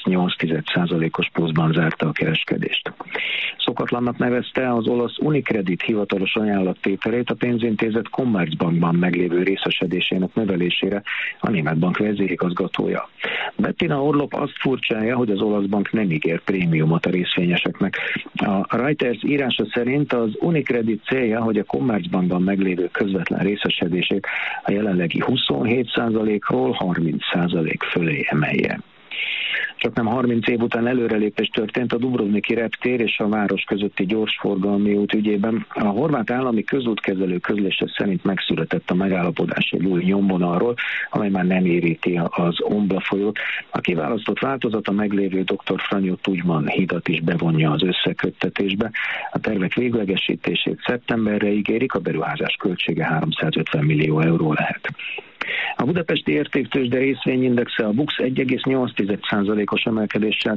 1,8%-os pluszban zárta a kereskedést. Szokatlannak nevezte az olasz Unicredit hivatalos ajánlattételét a pénzintézet Commerzbankban meglévő részesedésének növelésére a német bank vezérigazgatója. Bettina Orlop azt furcsálja, hogy az olasz bank nem ígér prémiumot a részvényeseknek. A Reuters írása szerint az Unicredit célja, hogy a Commerzbankban meglévő közvetlen részesedését a jelenlegi 27%-ról 30% fölé emelje. Csak nem 30 év után előrelépés történt a Dubrovniki reptér és a város közötti gyorsforgalmi út ügyében. A horvát állami közútkezelő közlése szerint megszületett a megállapodás egy új nyomvonalról, amely már nem éríti az Ombla folyót. A kiválasztott változat a meglévő Dr. Franjo Tudjman hidat is bevonja az összeköttetésbe. A tervek véglegesítését szeptemberre ígérik, a beruházás költsége 350 millió euró lehet. A budapesti értéktőzsde részvényindexe a BUX 1,8%-os emelkedéssel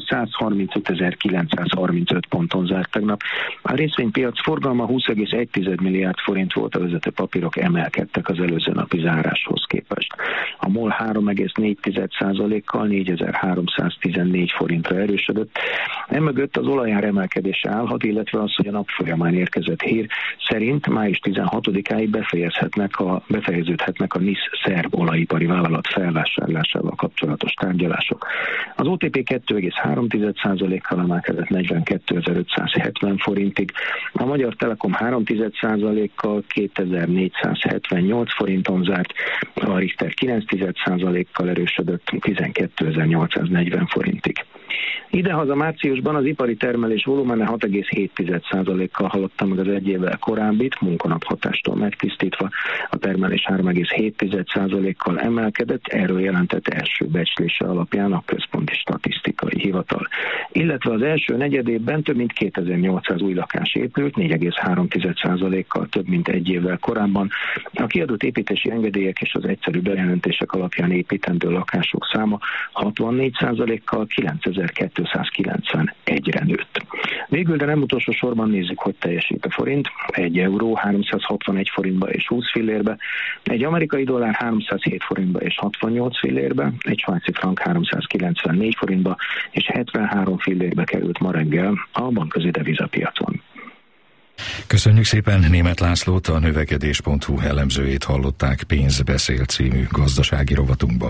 135.935 ponton zárt tegnap. A részvénypiac forgalma 20,1 milliárd forint volt, a vezető papírok emelkedtek az előző napi záráshoz képest. képest. A MOL 3,4%-kal 4314 forintra erősödött. Emögött az olajár emelkedése állhat, illetve az, hogy a nap folyamán érkezett hír szerint május 16-áig befejeződhetnek a NISZ szerb olajipari vállalat felvásárlásával kapcsolatos tárgyalások. Az OTP 2,3%-kal emelkedett 42.570 forintig, a Magyar Telekom 3,1%-kal 2478 forinton zárt, a Richter 9,1%-kal erősödött 12.840 forintig. Idehaza márciusban az ipari termelés volumene 6,7%-kal haladta meg az egy évvel korábbit, munkanap hatástól megtisztítva. A termelés 3,7%-kal emelkedett, erről jelentett első becslése alapján a Központi Statisztikai Hivatal. Illetve az első negyedévben több mint 2800 új lakás épült, 4,3%-kal több mint egy évvel korábban. A kiadott építési engedélyek és az egyszerű bejelentések alapján építendő lakások száma 64%-kal 9291-re nőtt. Végül, de nem utolsó sorban nézzük, hogy teljesít a forint. 1 euró 361 forintba és 20 fillérbe, egy amerikai dollár 307 forintba és 68 fillérbe, egy svájci frank 394 forintba és 73 fillérbe került ma reggel a bankközi devizapiacon. Köszönjük szépen Németh Lászlót, a növekedés.hu elemzőjét hallották Pénz beszél című gazdasági rovatunkban.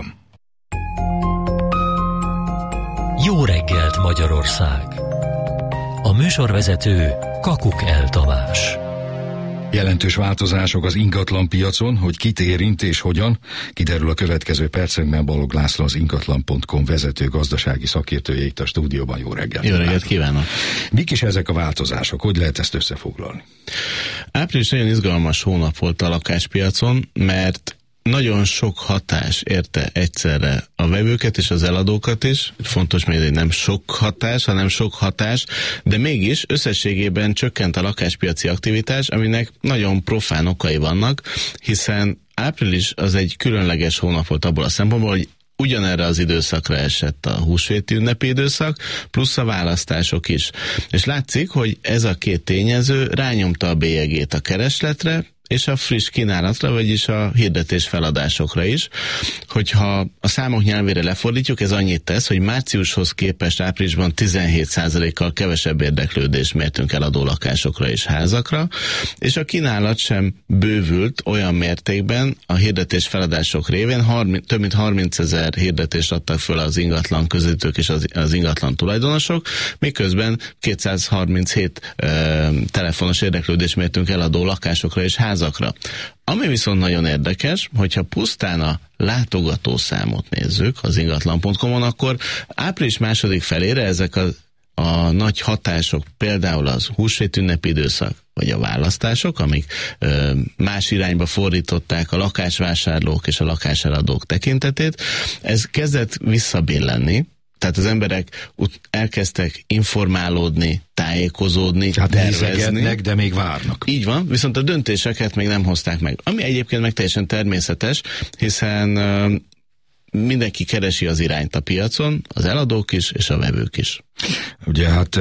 Jó reggelt Magyarország! A műsorvezető Kakuk El Tamás. Jelentős változások az ingatlan piacon, hogy kit érint és hogyan, kiderül a következő percekben. Balogh László, az ingatlan.com vezető gazdasági szakértője itt a stúdióban. Jó reggelt! Jó reggelt kívánok! Mik is ezek a változások? Hogy lehet ezt összefoglalni? Április nagyon izgalmas hónap volt a lakáspiacon, mert nagyon sok hatás érte egyszerre a vevőket és az eladókat is. Fontos még, hogy nem sok hatás, hanem sok hatás, de mégis összességében csökkent a lakáspiaci aktivitás, aminek nagyon profán okai vannak, hiszen április az egy különleges hónap volt abból a szempontból, hogy ugyanerre az időszakra esett a húsvéti ünnepi időszak, plusz a választások is. És látszik, hogy ez a két tényező rányomta a bélyegét a keresletre, és a friss kínálatra, vagyis a hirdetés feladásokra is. Hogyha a számok nyelvére lefordítjuk, ez annyit tesz, hogy márciushoz képest áprilisban 17%-kal kevesebb érdeklődést mértünk eladó lakásokra és házakra, és a kínálat sem bővült olyan mértékben a hirdetés feladások révén. Több mint 30 000 hirdetést adtak föl az ingatlan közvetítők és az ingatlan tulajdonosok, miközben 237 telefonos érdeklődést mértünk eladó lakásokra és házakra. Ami viszont nagyon érdekes, hogyha pusztán a látogatószámot nézzük az ingatlan.com-on, akkor április második felére ezek a nagy hatások, például az húsvét ünnepi időszak, vagy a választások, amik más irányba fordították a lakásvásárlók és a lakáseladók tekintetét, ez kezdett visszabillenni. Tehát az emberek elkezdtek informálódni, tájékozódni, tervezni. De még várnak. Így van, viszont a döntéseket még nem hozták meg. Ami egyébként meg teljesen természetes, hiszen mindenki keresi az irányt a piacon, az eladók is, és a vevők is. Ugye hát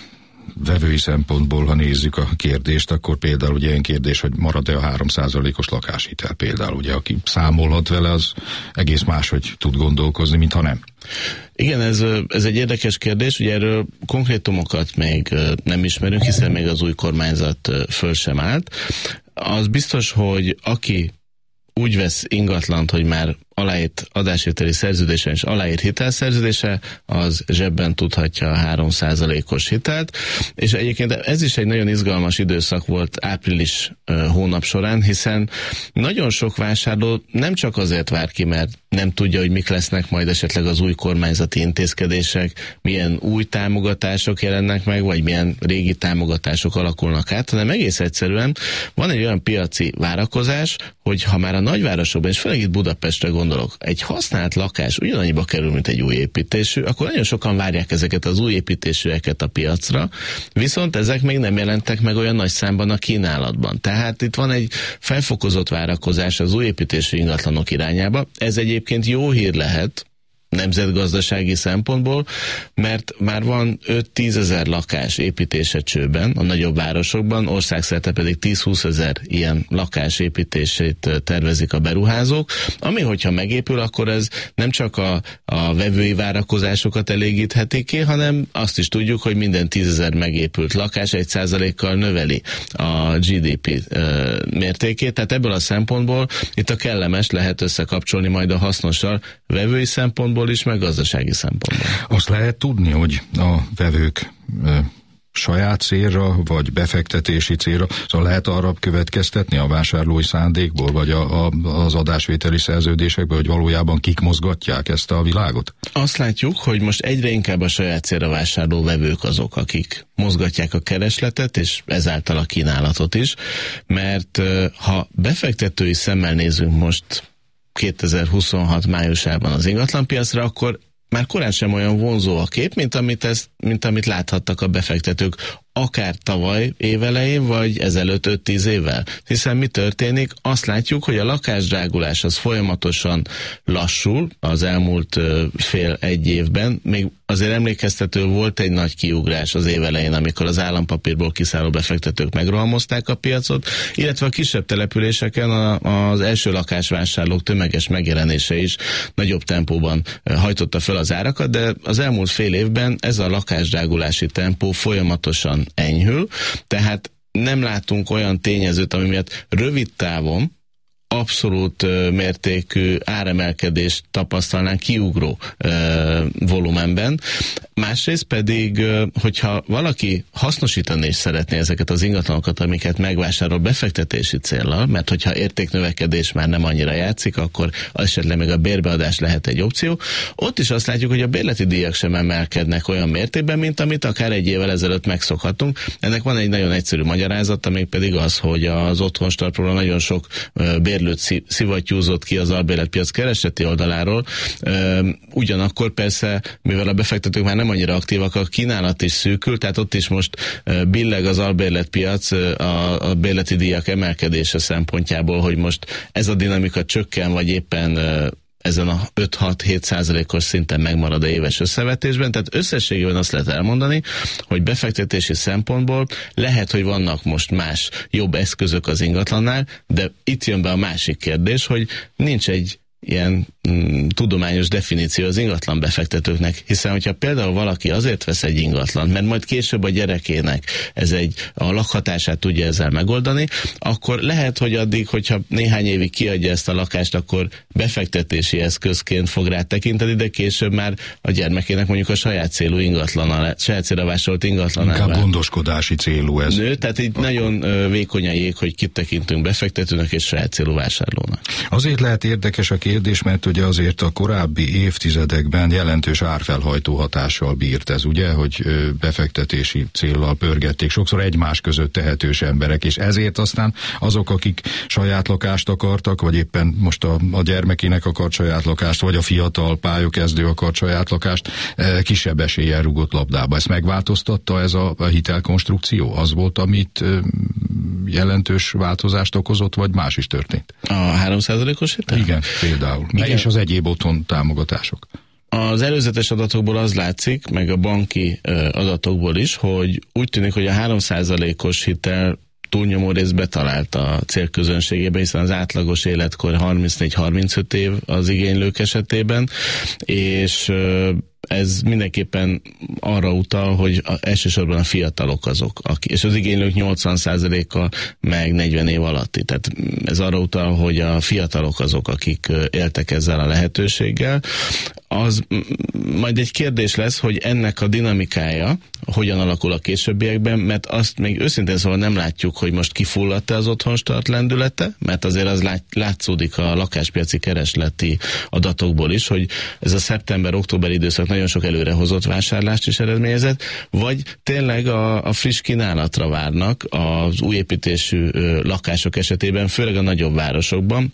vevői szempontból, ha nézzük a kérdést, akkor például ugye ilyen kérdés, hogy marad-e a 3%-os lakáshitel például, ugye aki számolhat vele, az egész máshogy tud gondolkozni, mintha nem. Igen, ez egy érdekes kérdés, ugye erről konkrétumokat még nem ismerünk, hiszen még az új kormányzat föl sem állt. Az biztos, hogy aki úgy vesz ingatlant, hogy már aláírt adásvételi szerződésen és aláírt hitelszerződése, az zsebben tudhatja a 3%-os hitelt, és egyébként ez is egy nagyon izgalmas időszak volt április hónap során, hiszen nagyon sok vásárló nem csak azért vár ki, mert nem tudja, hogy mik lesznek majd esetleg az új kormányzati intézkedések, milyen új támogatások jelennek meg, vagy milyen régi támogatások alakulnak át, hanem egész egyszerűen van egy olyan piaci várakozás, hogy ha már a nagyvárosokban, és főleg itt Budapestre gondolok, egy használt lakás ugyanannyiba kerül, mint egy új építésű, akkor nagyon sokan várják ezeket az új építésűeket a piacra, viszont ezek még nem jelentek meg olyan nagy számban a kínálatban. Tehát itt van egy felfokozott várakozás az új építésű ingatlanok irányába. Ez egyébként jó hír lehet, nemzetgazdasági szempontból, mert már van 5-10 ezer lakás építése csőben, a nagyobb városokban, országszerte pedig 10-20 ezer ilyen lakás építését tervezik a beruházók, ami hogyha megépül, akkor ez nem csak a vevői várakozásokat elégítheti ki, hanem azt is tudjuk, hogy minden 10 000 megépült lakás 1%-kal növeli a GDP mértékét, tehát ebből a szempontból itt a kellemes lehet összekapcsolni majd a hasznossal vevői szempontból is, meg gazdasági szempontból. Azt lehet tudni, hogy a vevők saját célra, vagy befektetési célra, szóval lehet arra következtetni a vásárlói szándékból, vagy az adásvételi szerződésekből, hogy valójában kik mozgatják ezt a világot? Azt látjuk, hogy most egyre inkább a saját célra vásárló vevők azok, akik mozgatják a keresletet, és ezáltal a kínálatot is, mert ha befektetői szemmel nézünk most 2026 májusában az ingatlanpiacra, akkor már korán sem olyan vonzó a kép, mint amit láthattak a befektetők, akár tavaly évelején, vagy ezelőtt 5-10 évvel. Hiszen mi történik? Azt látjuk, hogy a lakásdrágulás az folyamatosan lassul az elmúlt fél-egy évben. Még azért emlékeztető volt egy nagy kiugrás az évelején, amikor az állampapírból kiszálló befektetők megrohamozták a piacot, illetve a kisebb településeken az első lakásvásárlók tömeges megjelenése is nagyobb tempóban hajtotta fel az árakat, de az elmúlt fél évben ez a lakásdrágulási tempó folyamatosan enyhül, tehát nem látunk olyan tényezőt, ami miatt rövid távon abszolút mértékű áremelkedést tapasztalnánk kiugró volumenben. Másrészt pedig, hogyha valaki hasznosítani is szeretné ezeket az ingatlanokat, amiket megvásárol befektetési céllal, mert hogyha értéknövekedés már nem annyira játszik, akkor esetleg még a bérbeadás lehet egy opció. Ott is azt látjuk, hogy a bérleti díjak sem emelkednek olyan mértékben, mint amit akár egy évvel ezelőtt megszokhattunk. Ennek van egy nagyon egyszerű magyarázata, még pedig az, hogy az otthonstartról nagyon sok bérlőt szivattyúzott ki az albérletpiac kereseti oldaláról. Ugyanakkor persze, mivel a befektetők már nem annyira aktívak, a kínálat is szűkül, tehát ott is most billeg az albérletpiac a bérleti díjak emelkedése szempontjából, hogy most ez a dinamika csökken, vagy éppen ezen a 5-6-7%-os szinten megmarad a éves összevetésben, tehát összességében azt lehet elmondani, hogy befektetési szempontból lehet, hogy vannak most más jobb eszközök az ingatlannál, de itt jön be a másik kérdés, hogy nincs egy ilyen tudományos definíció az ingatlan befektetőknek, hiszen hogyha például valaki azért vesz egy ingatlant, mert majd később a gyerekének a lakhatását tudja ezzel megoldani, akkor lehet, hogy addig, hogyha néhány évig kiadja ezt a lakást, akkor befektetési eszközként fog rá tekinteni, de később már a gyermekének mondjuk a saját célú ingatlan, saját célra vásárolt ingatlan. Inkább gondoskodási célú ez. Tehát így nagyon vékony a jég, hogy kit tekintünk befektetőnek és saját célú vásárlónak. Azért lehet érdekes a kérdés, mert ugye azért a korábbi évtizedekben jelentős árfelhajtó hatással bírt ez, ugye, hogy befektetési céllal pörgették sokszor egymás között tehetős emberek, és ezért aztán azok, akik saját lakást akartak, vagy éppen most a gyermekének akart saját lakást, vagy a fiatal pályakezdő akart saját lakást, kisebb eséllyel rúgott labdába. Ezt megváltoztatta ez a hitelkonstrukció? Az volt, amit jelentős változást okozott, vagy más is történt? A 3%-os hitel? Igen, például. Igen. És az egyéb otthon támogatások. Az előzetes adatokból az látszik, meg a banki adatokból is, hogy úgy tűnik, hogy a 3%-os hitel túlnyomó részt betalált a célközönségébe, hiszen az átlagos életkor 34-35 év az igénylők esetében, és ez mindenképpen arra utal, hogy elsősorban a fiatalok azok, és az igénylők 80%-a meg 40 év alatti. Tehát ez arra utal, hogy a fiatalok azok, akik éltek ezzel a lehetőséggel. Az majd egy kérdés lesz, hogy ennek a dinamikája hogyan alakul a későbbiekben, mert azt még őszintén szóval nem látjuk, hogy most kifulladt-e az otthonstart lendülete, mert azért az látszódik a lakáspiaci keresleti adatokból is, hogy ez a szeptember-október időszak nagyon sok előrehozott vásárlást is eredményezett, vagy tényleg a friss kínálatra várnak az újépítésű lakások esetében, főleg a nagyobb városokban,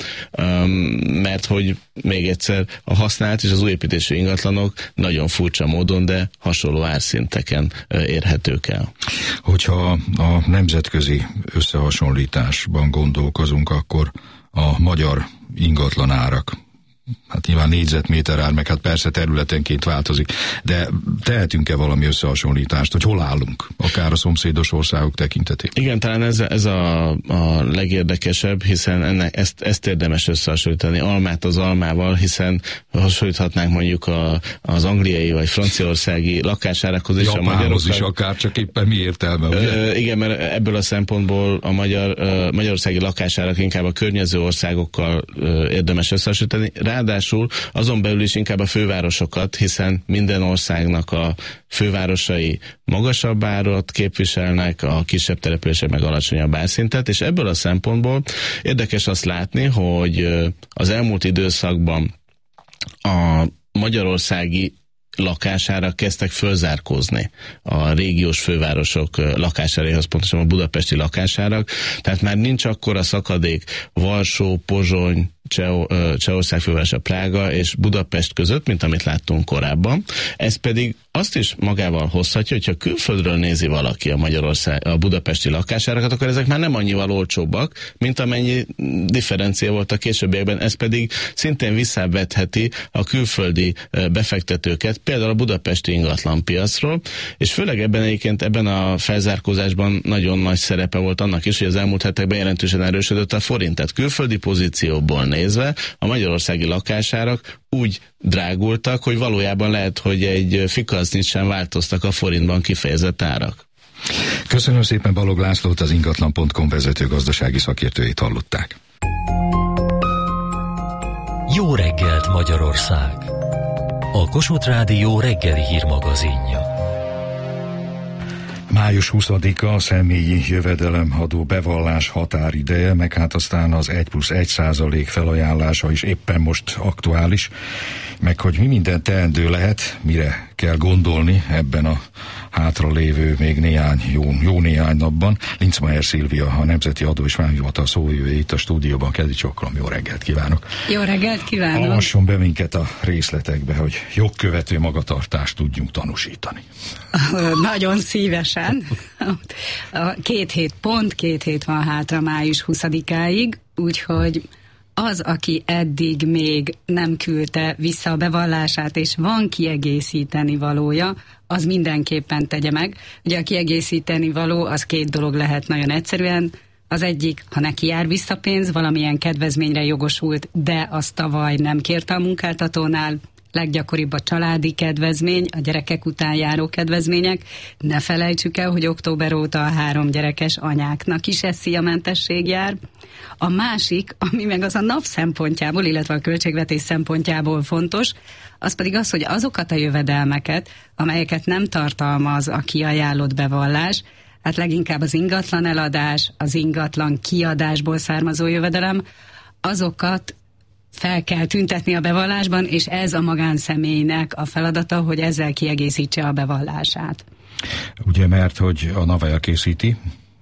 mert hogy még egyszer a használt és az újépítésű ingatlanok nagyon furcsa módon, de hasonló árszinteken érhetők el. Hogyha a nemzetközi összehasonlításban gondolkozunk, akkor a magyar ingatlanárak Hát nyilván négyzetméter ár, meg hát persze területenként változik, de tehetünk-e valami összehasonlítást, hogy hol állunk, akár a szomszédos országok tekintetében? Igen, talán ez a legérdekesebb, hiszen ezt érdemes összehasonlítani, almát az almával, hiszen hasonlíthatnánk mondjuk az angliai vagy franciaországi lakásárakhoz és a magyarországi is akár, csak éppen mi értelme, ugye? Igen, mert ebből a szempontból a magyarországi lakásárak inkább a környező országokkal érdemes összehasonlítani. Ráadásul azon belül is inkább a fővárosokat, hiszen minden országnak a fővárosai magasabb árat képviselnek, a kisebb települések meg alacsonyabb árszintet, és ebből a szempontból érdekes azt látni, hogy az elmúlt időszakban a magyarországi lakására kezdtek fölzárkózni a régiós fővárosok lakásárához, pontosan a budapesti lakásárak, tehát már nincs akkora szakadék Varsó, Pozsony, Csehország fővárosa, Prága és Budapest között, mint amit láttunk korábban. Ez pedig azt is magával hozhatja, hogyha külföldről nézi valaki a budapesti lakásárakat, akkor ezek már nem annyival olcsóbbak, mint amennyi differencia volt a későbbiekben. Ez pedig szintén visszavetheti a külföldi befektetőket, például a budapesti ingatlanpiacról, és főleg ebben a felzárkózásban nagyon nagy szerepe volt annak is, hogy az elmúlt hetekben jelentősen erősödött a forint. Tehát külföldi pozícióból nézve a magyarországi lakásárak úgy drágultak, hogy valójában lehet, hogy egy fikacnyit sem változtak a forintban kifejezett árak. Köszönöm szépen Balog Lászlót, az ingatlan.com vezető gazdasági szakértőjét hallották. Jó reggelt Magyarország! A Kossuth Rádió reggeli hírmagazinja. Május 20-a a személyi jövedelemadó bevallás határideje, meg hát aztán az 1+1% felajánlása is éppen most aktuális, meg hogy mi minden teendő lehet, mire kell gondolni ebben a hátralévő még jó néhány napban. Linczmeier Szilvia, a Nemzeti Adó és Vámhivatal szóvivője itt a stúdióban. Kezdj csokolom, jó reggelt kívánok! Jó reggelt kívánok! Avasson be minket a részletekbe, hogy jogkövető magatartást tudjunk tanúsítani. Nagyon szívesen. 2 hét van hátra május 20-áig, úgyhogy az, aki eddig még nem küldte vissza a bevallását, és van kiegészíteni valója, az mindenképpen tegye meg. Ugye a kiegészíteni való, az 2 dolog lehet nagyon egyszerűen. Az egyik, ha neki jár vissza pénz, valamilyen kedvezményre jogosult, de az tavaly nem kérte a munkáltatónál, leggyakoribb a családi kedvezmény, a gyerekek után járó kedvezmények. Ne felejtsük el, hogy október óta a 3 gyerekes anyáknak is szíjamentesség jár. A másik, ami meg az a NAV szempontjából, illetve a költségvetés szempontjából fontos, az pedig az, hogy azokat a jövedelmeket, amelyeket nem tartalmaz a kiajánlott bevallás, hát leginkább az ingatlan eladás, az ingatlan kiadásból származó jövedelem, azokat fel kell tüntetni a bevallásban, és ez a magánszemélynek a feladata, hogy ezzel kiegészítse a bevallását. Ugye, mert hogy a NAV elkészíti,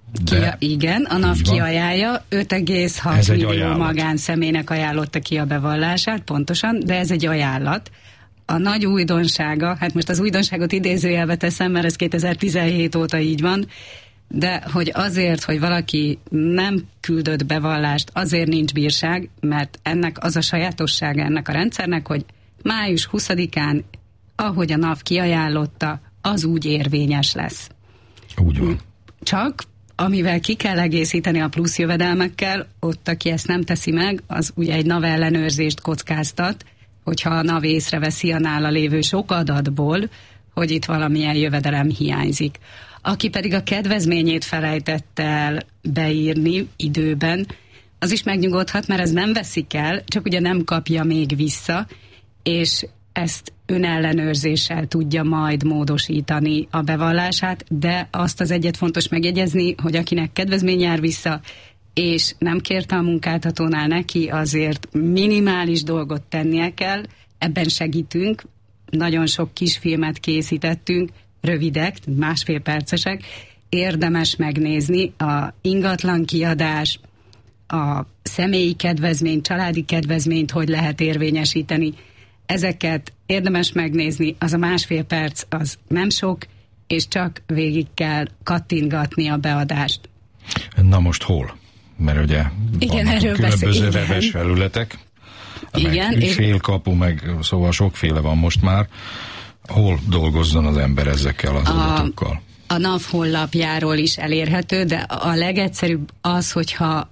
igen, a NAV kiajánlja, 5,6 millió magánszemélynek ajánlotta ki a bevallását, pontosan, de ez egy ajánlat. A nagy újdonsága, hát most az újdonságot idézőjelbe teszem, mert ez 2017 óta így van, de hogy azért, hogy valaki nem küldött bevallást, azért nincs bírság, mert ennek az a sajátossága ennek a rendszernek, hogy május 20-án, ahogy a NAV kiajánlotta, az úgy érvényes lesz. Úgy van. Csak amivel ki kell egészíteni a plusz jövedelmekkel, ott, aki ezt nem teszi meg, az ugye egy NAV ellenőrzést kockáztat, hogyha a NAV észreveszi a nála lévő sok adatból, hogy itt valamilyen jövedelem hiányzik. Aki pedig a kedvezményét felejtett el beírni időben, az is megnyugodhat, mert ez nem veszik el, csak ugye nem kapja még vissza, és ezt önellenőrzéssel tudja majd módosítani a bevallását, de azt az egyet fontos megjegyezni, hogy akinek kedvezmény jár vissza, és nem kérte a munkáltatónál, neki azért minimális dolgot tennie kell, ebben segítünk, nagyon sok kisfilmet készítettünk, rövidek, 1,5 percesek, érdemes megnézni a ingatlan kiadás, a személyi kedvezmény, családi kedvezményt, hogy lehet érvényesíteni. Ezeket érdemes megnézni, az a 1,5 perc, az nem sok, és csak végig kell kattintgatni a beadást. Na most hol? Mert ugye igen, vannak erről különböző beszél, webes felületek. meg ügyfélkapu, meg szóval sokféle van most már. Hol dolgozzon az ember ezekkel az adatokkal? A NAV honlapjáról is elérhető, de a legegyszerűbb az, hogyha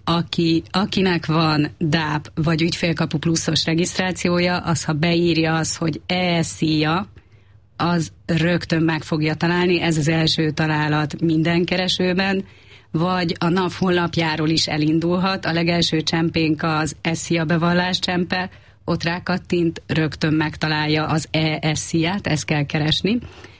akinek van DAP vagy ügyfélkapu pluszos regisztrációja, az ha beírja az, hogy ESZIA, az rögtön meg fogja találni, ez az első találat minden keresőben, vagy a NAV honlapjáról is elindulhat. A legelső csempénk az ESZIA bevallás csempe, ott rákattint, rögtön megtalálja az ESZIA-t, ezt kell keresni,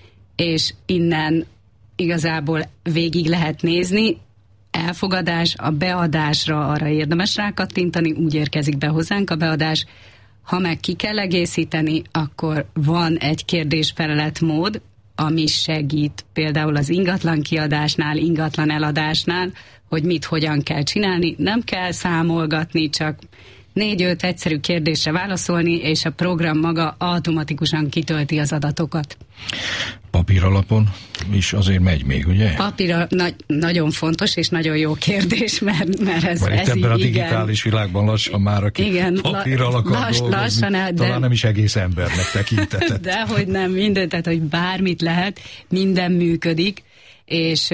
és innen igazából végig lehet nézni, elfogadás, a beadásra arra érdemes rákattintani, úgy érkezik be hozzánk a beadás. Ha meg ki kell egészíteni, akkor van egy kérdés-felelet mód, ami segít például az ingatlan kiadásnál, ingatlan eladásnál, hogy mit, hogyan kell csinálni. Nem kell számolgatni, csak 4-5 egyszerű kérdésre válaszolni, és a program maga automatikusan kitölti az adatokat. Papír alapon is azért megy még, ugye? Papír nagyon fontos, és nagyon jó kérdés, mert ez itt ebben a digitális világban lassan már, aki papírral akar dolgozni, talán nem is egész embernek tekintetett. Dehogy nem, minden, tehát hogy bármit lehet, minden működik, és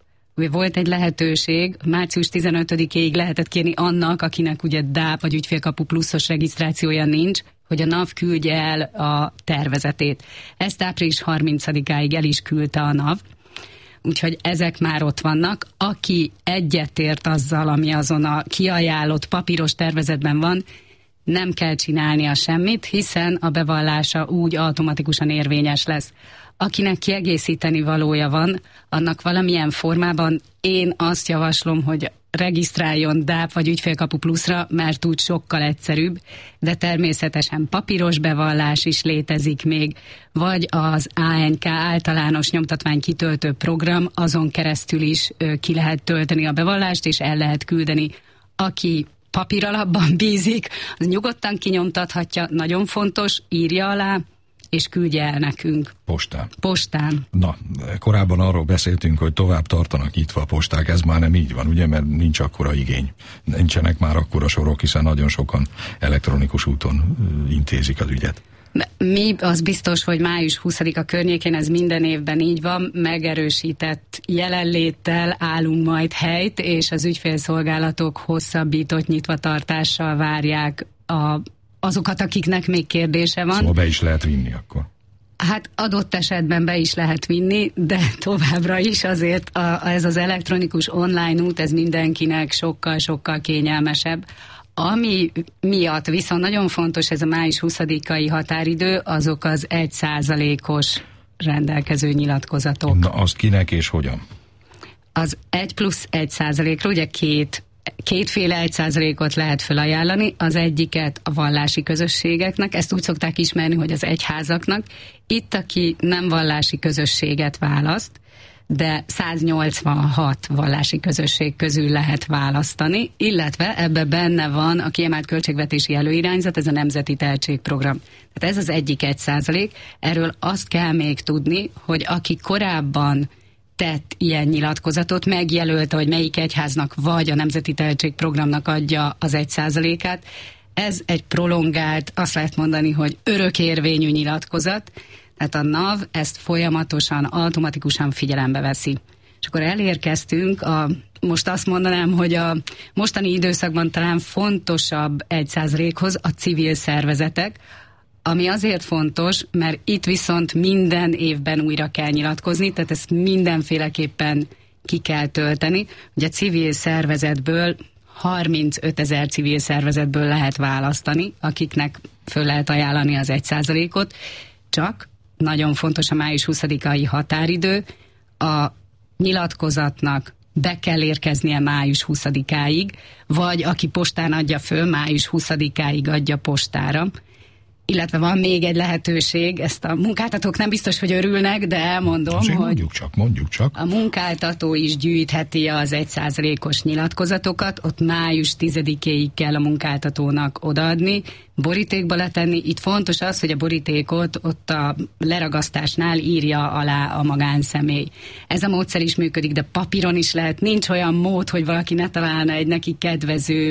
volt egy lehetőség, március 15-ig lehetett kérni annak, akinek ugye DAP vagy ügyfélkapu pluszos regisztrációja nincs, hogy a NAV küldje el a tervezetét. Ezt április 30-áig el is küldte a NAV, úgyhogy ezek már ott vannak. Aki egyetért azzal, ami azon a kiajánlott papíros tervezetben van, nem kell csinálnia semmit, hiszen a bevallása úgy automatikusan érvényes lesz. Akinek kiegészíteni valója van, annak valamilyen formában én azt javaslom, hogy regisztráljon DAP vagy ügyfélkapu pluszra, mert úgy sokkal egyszerűbb, de természetesen papíros bevallás is létezik még, vagy az ANK általános nyomtatvány kitöltő program, azon keresztül is ki lehet tölteni a bevallást, és el lehet küldeni. Aki papíralapban bízik, az nyugodtan kinyomtathatja, nagyon fontos, írja alá, és küldje el nekünk. Postán. Na, korábban arról beszéltünk, hogy tovább tartanak nyitva a posták, ez már nem így van, ugye, mert nincs akkora igény. Nincsenek már akkora sorok, hiszen nagyon sokan elektronikus úton intézik az ügyet. Mi az biztos, hogy május 20-a környékén ez minden évben így van, megerősített jelenléttel állunk majd helyt, és az ügyfélszolgálatok hosszabbított nyitvatartással várják azokat, akiknek még kérdése van. Szóval be is lehet vinni akkor. Hát adott esetben be is lehet vinni, de továbbra is azért ez az elektronikus online út, ez mindenkinek sokkal-sokkal kényelmesebb. Ami miatt viszont nagyon fontos ez a május 20-ai határidő, azok az 1%-os rendelkező nyilatkozatok. Na, az kinek és hogyan? Az 1+1%-ra, ugye kétféle 1%-ot lehet felajánlani, az egyiket a vallási közösségeknek, ezt úgy szokták ismerni, hogy az egyházaknak. Itt, aki nem vallási közösséget választ, de 186 vallási közösség közül lehet választani, illetve ebbe benne van a kiemelt költségvetési előirányzat, ez a Nemzeti Tehetségprogram. Tehát ez az egyik 1%. Erről azt kell még tudni, hogy aki korábban tett ilyen nyilatkozatot, megjelölte, hogy melyik egyháznak vagy a Nemzeti Tehetségprogramnak adja az 1%-át. Ez egy prolongált, azt lehet mondani, hogy örökérvényű nyilatkozat, tehát a NAV ezt folyamatosan, automatikusan figyelembe veszi. És akkor elérkeztünk, most azt mondanám, hogy a mostani időszakban talán fontosabb 1%-hoz a civil szervezetek, ami azért fontos, mert itt viszont minden évben újra kell nyilatkozni, tehát ezt mindenféleképpen ki kell tölteni. Ugye civil szervezetből 35 000 civil szervezetből lehet választani, akiknek föl lehet ajánlani az 1%-ot, csak nagyon fontos a május 20-ai határidő, a nyilatkozatnak be kell érkeznie május 20-áig, vagy aki postán adja föl, május 20-áig adja postára. Illetve van még egy lehetőség, ezt a munkáltatók nem biztos, hogy örülnek, de elmondom, hogy mondjuk csak. A munkáltató is gyűjtheti az 1%-os nyilatkozatokat, ott május 10-éig kell a munkáltatónak odaadni, borítékba letenni. Itt fontos az, hogy a borítékot ott a leragasztásnál írja alá a magánszemély. Ez a módszer is működik, de papíron is lehet. Nincs olyan mód, hogy valaki ne találna egy neki kedvező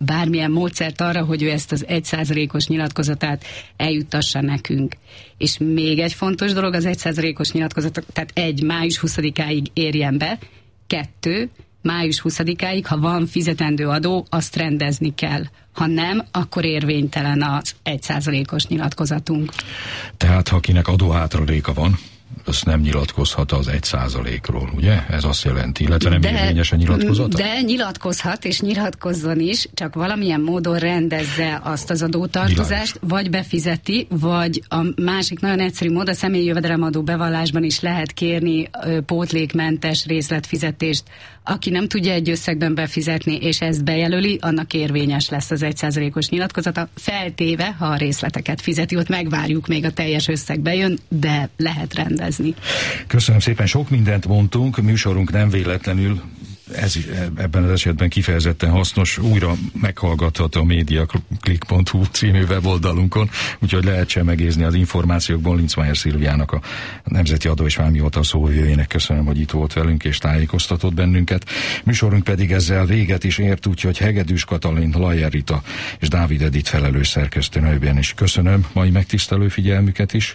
bármilyen módszert arra, hogy ő ezt az 1%-os nyilatkozatát eljuttassa nekünk. És még egy fontos dolog, az 1%-os nyilatkozat, tehát május 20-áig érjen be, 2, május 20-áig, ha van fizetendő adó, azt rendezni kell. Ha nem, akkor érvénytelen az 1%-os nyilatkozatunk. Tehát, ha akinek adóhátraléka van, azt nem nyilatkozhat az 1%-ról, ugye? Ez azt jelenti, illetve nem érvényes a nyilatkozata? De nyilatkozhat, és nyilatkozzon is, csak valamilyen módon rendezze azt az adótartozást, vagy befizeti, vagy a másik nagyon egyszerű mód, a személyi jövedelemadó bevallásban is lehet kérni pótlékmentes részletfizetést. Aki nem tudja egy összegben befizetni, és ezt bejelöli, annak érvényes lesz az 1%-os nyilatkozata, feltéve, ha a részleteket fizeti, ott megvárjuk, még a teljes összeg bejön, de lehet rendezni. Köszönöm szépen, sok mindent mondtunk, műsorunk nem véletlenül ebben az esetben kifejezetten hasznos, újra meghallgatható a mediaclick.hu című weboldalunkon, úgyhogy lehet csemegézni az információkból. Linzmeier Szilviának, a Nemzeti Adó és Vámhivatal szóvivőjének köszönöm, hogy itt volt velünk és tájékoztatott bennünket. Műsorunk pedig ezzel véget is ért, úgyhogy Hegedűs Katalin, Lajer Rita és Dávid Edith felelős szerkesztőnőben is köszönöm mai megtisztelő figyelmüket is.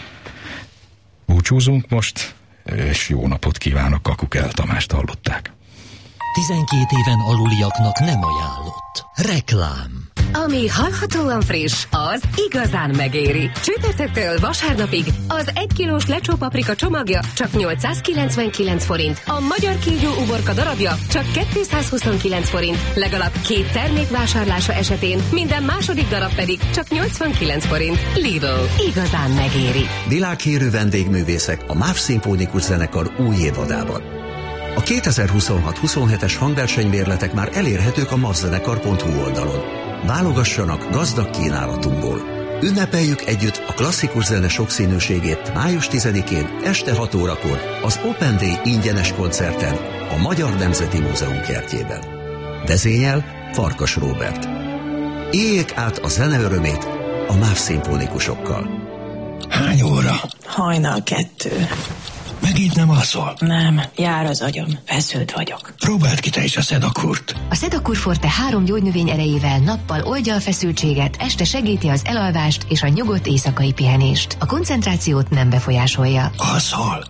Búcsúzunk most, és jó napot kívánok, Kakukel Tamást hallották. 12 éven aluliaknak nem ajánlott. Reklám. Ami hallhatóan friss, az igazán megéri. Csütörtöktől vasárnapig az 1 kilós lecsó paprika csomagja csak 899 forint, a magyar kígyó uborka darabja csak 229 forint, legalább 2 termék vásárlása esetén minden második darab pedig csak 89 forint. Lidl, igazán megéri. Világhírű vendégművészek a MÁV Szimfonikus Zenekar új évadában. A 2026-27-es hangversenymérletek már elérhetők a mavzenekar.hu oldalon. Válogassanak gazdag kínálatunkból. Ünnepeljük együtt a klasszikus zene sokszínűségét május 10-én este 6 órakor az Open Day ingyenes koncerten a Magyar Nemzeti Múzeum kertjében. Vezényel Farkas Róbert. Éljék át a zene örömét a MÁV szimfonikusokkal. Hány óra? Hajnal 2. Megint nem alszol? Nem, jár az agyam, feszült vagyok. Próbáld ki te is a Szedakurt. A Sedakur Forte 3 gyógynövény erejével nappal oldja a feszültséget, este segíti az elalvást és a nyugodt éjszakai pihenést. A koncentrációt nem befolyásolja. Alszol.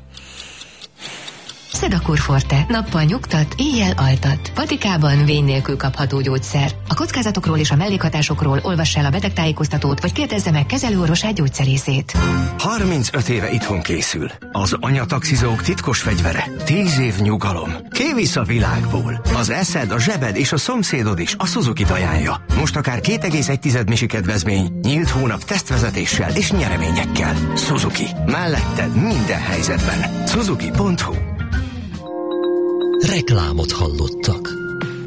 Sedakur Forte. Nappal nyugtat, éjjel altat. Patikában vény nélkül kapható gyógyszer. A kockázatokról és a mellékhatásokról olvass el a betegtájékoztatót, vagy kérdezze meg kezelőorvosát, gyógyszerészét. 35 éve itthon készül. Az anyataxizók titkos fegyvere. 10 év nyugalom. Kivisz a világból. Az eszed, a zsebed és a szomszédod is a Suzuki-t ajánlja. Most akár 2,1 misi kedvezmény, nyílt hónap tesztvezetéssel és nyereményekkel. Suzuki. Melletted minden helyzetben. Suzuki.hu. Reklámot hallottak.